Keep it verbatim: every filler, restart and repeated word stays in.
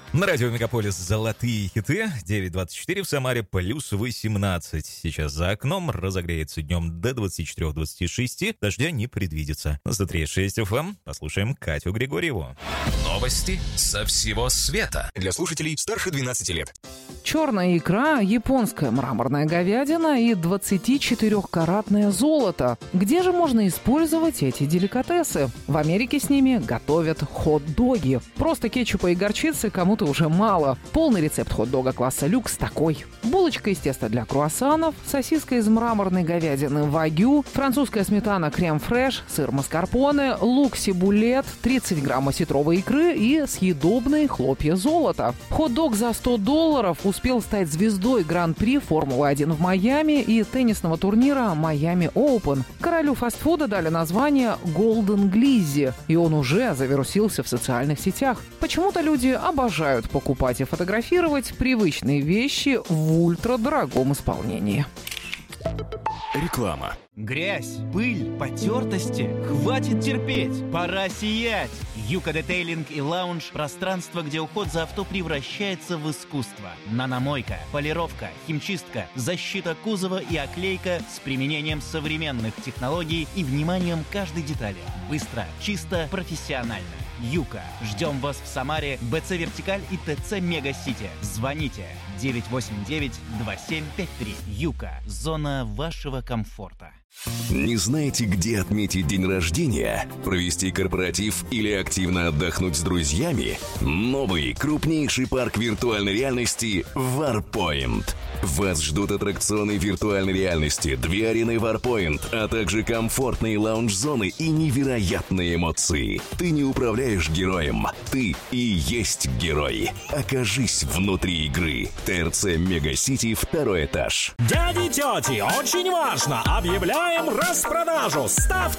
На радио Мегаполис «Золотые хиты». девять двадцать четыре в Самаре, плюс восемнадцать. Сейчас за окном, разогреется днем до двадцати четырёх — двадцати шести. Дождя не предвидится. На сто три и шесть эф эм послушаем Катю Григорьеву. Новости со всего света. Для слушателей старше двенадцати лет. Черная икра, японская мраморная говядина и двадцатичетырёхкаратное золото. Где же можно использовать эти деликатесы? В Америке с ними готовят хот-доги. Просто кетчупа и горчицы кому-то уже мало. Полный рецепт хот-дога класса люкс такой. Булочка из теста для круассанов, сосиска из мраморной говядины вагю, французская сметана крем-фреш, сыр маскарпоне, лук сибулет, тридцать грамм осетровой икры и съедобные хлопья золота. Хот-дог за сто долларов успел стать звездой Гран-при Формулы один в Майами и теннисного турнира Майами Оупен. Королю фастфуда дали название Golden Glizzy, и он уже завирусился в социальных сетях. Почему-то люди обожают покупать и фотографировать привычные вещи в ультрадорогом исполнении. Реклама. Грязь, пыль, потертости. Хватит терпеть. Пора сиять. Юка Детейлинг и Лаунж – пространство, где уход за авто превращается в искусство. Наномойка, полировка, химчистка, защита кузова и оклейка с применением современных технологий и вниманием к каждой детали. Быстро, чисто, профессионально. Юка. Ждем вас в Самаре, БЦ Вертикаль и ТЦ Мега-Сити. Звоните девять восемь девять два семь пять три. Юка. Зона вашего комфорта. Не знаете, где отметить день рождения, провести корпоратив или активно отдохнуть с друзьями? Новый, крупнейший парк виртуальной реальности Warpoint. Вас ждут аттракционы виртуальной реальности, две арены Warpoint, а также комфортные лаунж-зоны и невероятные эмоции. Ты не управляешь героем, ты и есть герой. Окажись внутри игры. ТРЦ Мега-Сити, второй этаж. Дяди и тети, очень важно! Объявляем распродажу! Ставьте